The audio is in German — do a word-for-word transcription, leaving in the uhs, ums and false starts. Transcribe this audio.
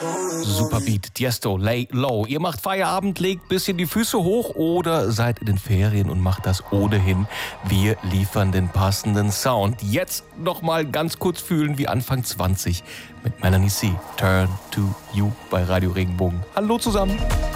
Super Beat, Tiesto, Lay Low. Ihr macht Feierabend, legt bisschen die Füße hoch oder seid in den Ferien und macht das ohnehin. Wir liefern den passenden Sound. Jetzt noch mal ganz kurz fühlen wie Anfang zwanzig mit Melanie C. Turn to You bei Radio Regenbogen. Hallo zusammen.